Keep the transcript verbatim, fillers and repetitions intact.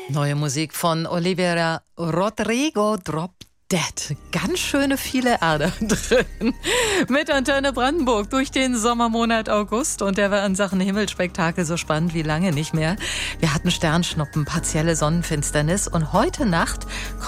Neue Musik von Olivia Rodrigo, Drop Dead. Ganz schöne viele Erde drin. Mit Antenne Brandenburg durch den Sommermonat August. Und der war in Sachen Himmelspektakel so spannend wie lange nicht mehr. Wir hatten Sternschnuppen, partielle Sonnenfinsternis. Und heute Nacht